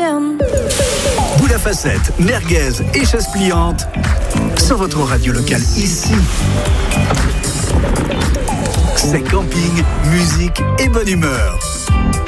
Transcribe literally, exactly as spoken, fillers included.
moderne. Boule à facettes, merguez et chaise pliante sur votre radio locale ici. C'est camping, musique et bonne humeur.